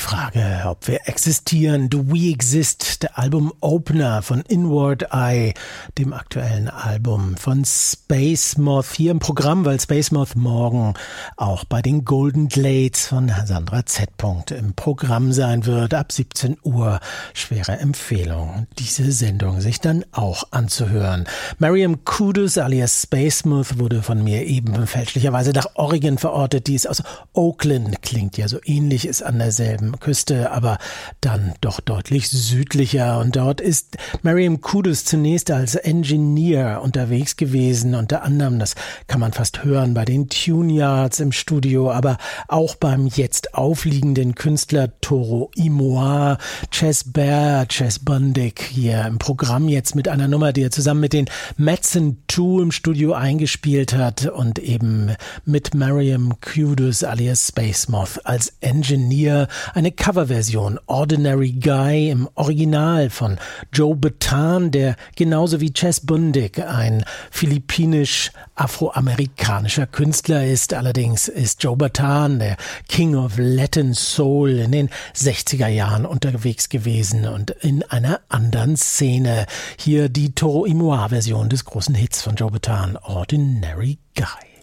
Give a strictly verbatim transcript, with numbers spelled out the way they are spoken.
Frage, ob wir existieren. Do We Exist, der Album-Opener von Inward Eye, dem aktuellen Album von Space Moth, hier im Programm, weil Space Moth morgen auch bei den Golden Glades von Sandra Z. im Programm sein wird, ab siebzehn Uhr. Schwere Empfehlung, diese Sendung sich dann auch anzuhören. Miriam Kudus alias Space Moth wurde von mir eben fälschlicherweise nach Oregon verortet. Die ist aus Oakland, klingt ja so ähnlich, ist an derselben Küste, aber dann doch deutlich südlicher. Und dort ist Miriam Kudus zunächst als Engineer unterwegs gewesen, unter anderem, das kann man fast hören, bei den Tune Yards im Studio, aber auch beim jetzt aufliegenden Künstler Toro y Moi, Chess Bear, Chess Bundick hier im Programm jetzt mit einer Nummer, die er zusammen mit den Madsen zwei im Studio eingespielt hat und eben mit Miriam Kudus alias Space Moth als Engineer eine Coverversion Ordinary Guy im Original von Joe Bataan, der genauso wie Chess Bundick ein philippinisch-afroamerikanischer Künstler ist. Allerdings ist Joe Bataan, der King of Latin Soul, in den sechziger Jahren unterwegs gewesen und in einer anderen Szene. Hier die Toro y Moi Version des großen Hits von Joe Bataan, Ordinary Guy.